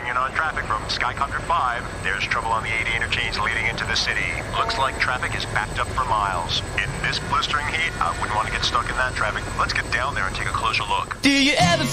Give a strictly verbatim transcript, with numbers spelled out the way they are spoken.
checking in on traffic from Skycopter five. There's trouble on the eighty interchange leading into the city. Looks like traffic is backed up for miles. In this blistering heat, I wouldn't want to get stuck in that traffic. Let's get down there and take a closer look. Do you ever